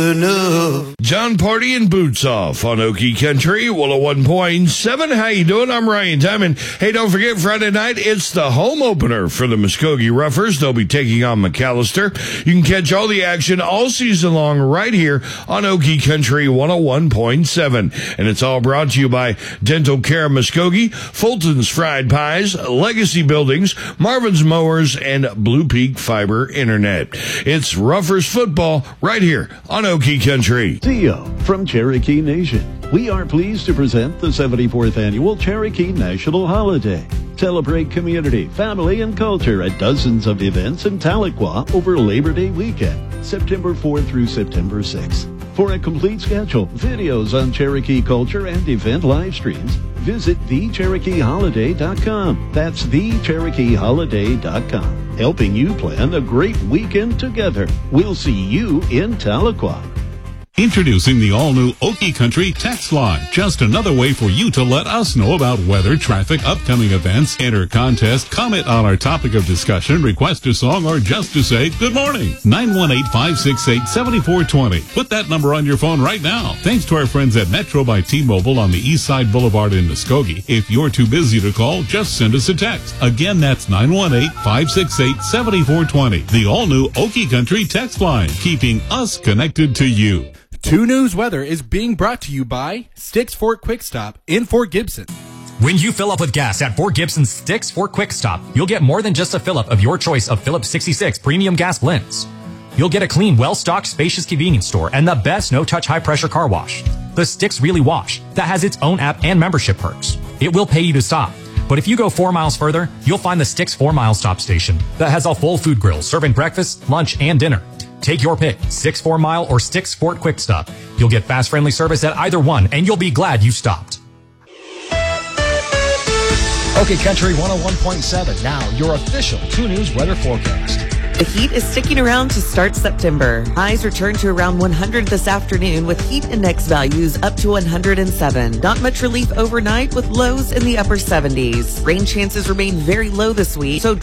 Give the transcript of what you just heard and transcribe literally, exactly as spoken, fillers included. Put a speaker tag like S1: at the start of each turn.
S1: enough.
S2: John Party and Boots Off on Okie Country, one oh one point seven. How you doing? I'm Ryan Diamond. Hey, don't forget, Friday night, it's the home opener for the Muskogee Roughers. They'll be taking on McAllister. You can catch all the action all season long right here on Okie Country one oh one point seven. And it's all brought to you by Dental Care Muskogee, Fulton's Fried Pies, Legacy Buildings, Marvin's Mowers, and Blue Peak Fiber Internet. It's Roughers football right here on Okie Country.
S3: Theo from Cherokee Nation. We are pleased to present the seventy-fourth Annual Cherokee National Holiday. Celebrate community, family, and culture at dozens of events in Tahlequah over Labor Day weekend, September fourth through September sixth. For a complete schedule, videos on Cherokee culture, and event live streams, visit the cherokee holiday dot com. That's the cherokee holiday dot com. Helping you plan a great weekend together. We'll see you in Tahlequah.
S4: Introducing the all-new Okie Country text line. Just another way for you to let us know about weather, traffic, upcoming events, enter contest, comment on our topic of discussion, request a song, or just to say good morning. nine one eight, five six eight, seven four two zero. Put that number on your phone right now. Thanks to our friends at Metro by T-Mobile on the East Side Boulevard in Muskogee. If you're too busy to call, just send us a text. Again, that's nine one eight, five six eight, seven four two zero. The all-new Okie Country text line, keeping us connected to you.
S5: two News Weather is being brought to you by Sticks Fort Quick Stop in Fort Gibson.
S6: When you fill up with gas at Fort Gibson's Sticks Fort Quick Stop, you'll get more than just a fill-up of your choice of Phillips sixty-six premium gas blends. You'll get a clean, well-stocked, spacious convenience store and the best no-touch high-pressure car wash. The Sticks Really Wash, that has its own app and membership perks. It will pay you to stop. But if you go four miles further, you'll find the Sticks four Mile Stop Station that has a full food grill serving breakfast, lunch, and dinner. Take your pick, Six four Mile or Sticks Fort Quick Stop. You'll get fast, friendly service at either one, and you'll be glad you stopped.
S7: Okay, Country one oh one point seven. Now, your official two News weather forecast.
S8: The heat is sticking around to start September. Highs return to around one hundred this afternoon with heat index values up to one hundred seven. Not much relief overnight with lows in the upper seventies. Rain chances remain very low this week, so